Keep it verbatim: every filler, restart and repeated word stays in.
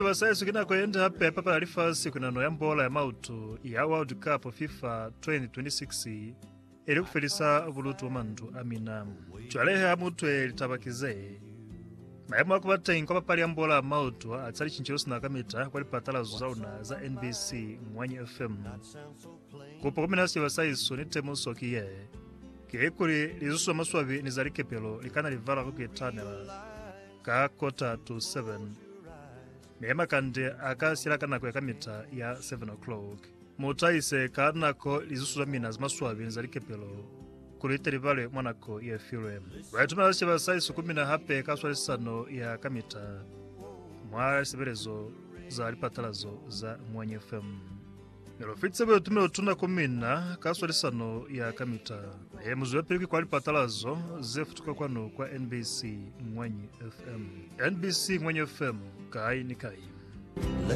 Basaiso kina kwenda hapa papa alifasi kuna no yambola ya mautu ya World Cup FIFA twenty twenty-six eri kufelisa bulutu mandu amina twalehe amutwe litabakize mayama kubata inko papa yambola ya mautu atsali chinchiro na kamita kwali patala zauna za N B C Mwanyi F M kupo kominasi basaiso ni temu sokiye kekuri lizusu maswabi nizalike pelo likana livala kuketanela ka quarter to seven Mema kande akasira kana kwa kamita ya seven o'clock. Mutaise kanako lizusu mina zimaswabi nzalike pelo. Kuliteri vale mwanako ya film. Waituma basi basaiso kumi na hape kaswali sano ya kamita. Mwara siberezo za alipatalazo za Mwanyi F M. Nelofitse bwe tume otuna kumina kaswali sano ya kamita. E muzwe peliki kwa alipatalazo zefutuka kwano kwa N B C Mwanyi F M. N B C Mwanyi F M kai ni kai.